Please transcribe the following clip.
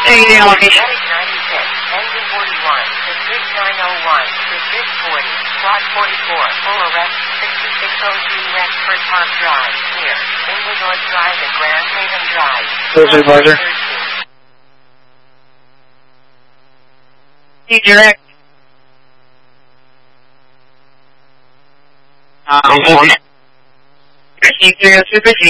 Negative location. Engine 41, District 901, District 40, Plot 44, full arrest, 6602 Rexford Park Drive, near Inglewood Drive and Grand Haven Drive. Supervisor. Direct. Super